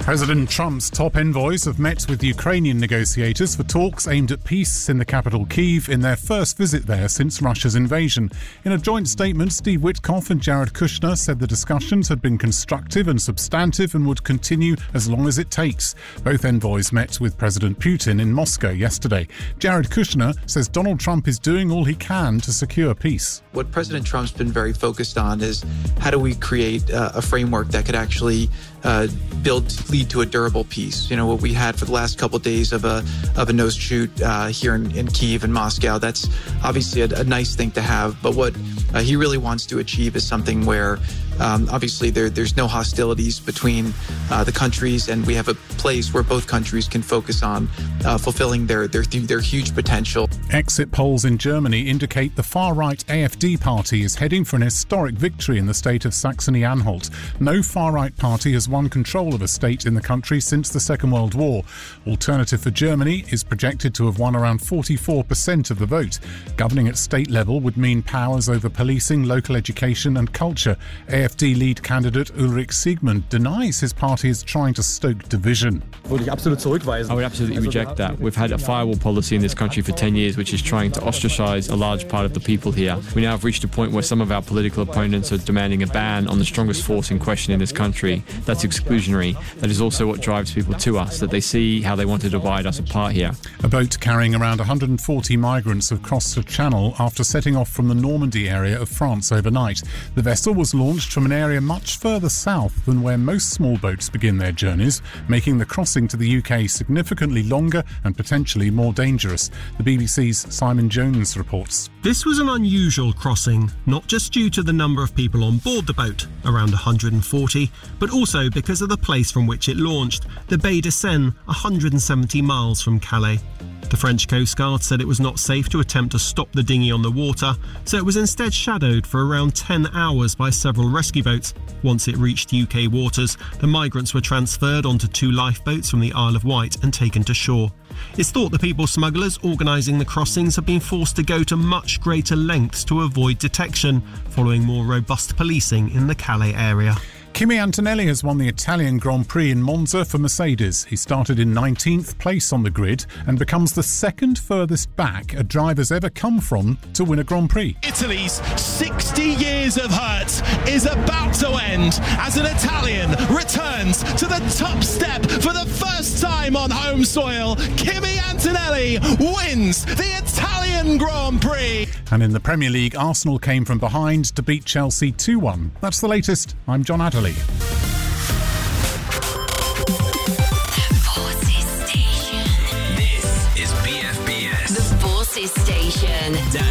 President Trump's top envoys have met with Ukrainian negotiators for talks aimed at peace in the capital Kyiv in their first visit there since Russia's invasion. In a joint statement, Steve Witkoff and Jared Kushner said the discussions had been constructive and substantive and would continue as long as it takes. Both envoys met with President Putin in Moscow yesterday. Jared Kushner says Donald Trump is doing all he can to secure peace. What President Trump's been very focused on is how do we create a framework that could actually lead to a durable peace. You know, what we had for the last couple of days of a nose shoot here in Kyiv and Moscow, that's obviously a nice thing to have. But what he really wants to achieve is something where obviously there's no hostilities between the countries, and we have a place where both countries can focus on fulfilling their huge potential. Exit polls in Germany indicate the far-right AfD party is heading for an historic victory in the state of Saxony-Anhalt. No far-right party has won control of a state in the country since the Second World War. Alternative for Germany is projected to have won around 44% of the vote. Governing at state level would mean powers over policing, local education and culture. AfD lead candidate Ulrich Siegmund denies his party is trying to stoke division. I would absolutely reject that. We've had a firewall policy in this country for 10 years which is trying to ostracize a large part of the people here. We now have reached a point where some of our political opponents are demanding a ban on the strongest force in question in this country. That's exclusionary. That is also what drives people to us, that they see how they want to divide us apart here. A boat carrying around 140 migrants have crossed the Channel after setting off from the Normandy area of France overnight. The vessel was launched from an area much further south than where most small boats begin their journeys, making the crossing to the UK significantly longer and potentially more dangerous. The BBC's Simon Jones reports. This was an unusual crossing, not just due to the number of people on board the boat, around 140, but also because of the place from which it launched, the Baie de Seine, 170 miles from Calais. The French Coast Guard said it was not safe to attempt to stop the dinghy on the water, so it was instead shadowed for around 10 hours by several rescue boats. Once it reached UK waters, the migrants were transferred onto 2 lifeboats from the Isle of Wight and taken to shore. It's thought the people smugglers organising the crossings have been forced to go to much greater lengths to avoid detection, following more robust policing in the Calais area. Kimi Antonelli has won the Italian Grand Prix in Monza for Mercedes. He started in 19th place on the grid and becomes the second furthest back a driver's ever come from to win a Grand Prix. Italy's 60 years of hurt is about to end as an Italian returns to the top step for the first time on home soil. Kimi Antonelli wins the Italian Grand Prix. And in the Premier League, Arsenal came from behind to beat Chelsea 2-1. That's the latest. I'm John Adderley. The Forces Station. This is BFBS. The Forces Station.